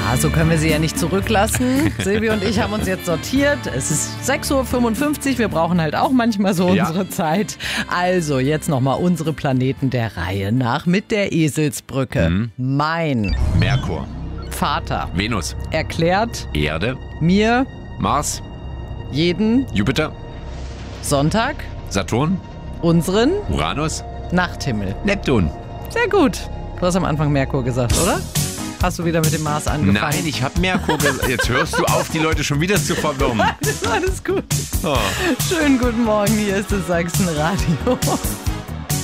so können wir sie ja nicht zurücklassen. Silvi und ich haben uns jetzt sortiert. Es ist 6:55 Uhr. Wir brauchen halt auch manchmal so unsere Zeit. Also, jetzt nochmal unsere Planeten der Reihe nach mit der Eselsbrücke. Mein Merkur. Vater Venus. erklärt Erde. mir Mars. jeden Jupiter. Sonntag Saturn. unseren Uranus. Nachthimmel. Neptun. Sehr gut. Du hast am Anfang Merkur gesagt, oder? Hast du wieder mit dem Mars angefangen? Nein, ich habe Merkur gesagt. Jetzt hörst du auf, die Leute schon wieder zu verwirren. Alles gut. Schönen guten Morgen, hier ist das Sachsenradio.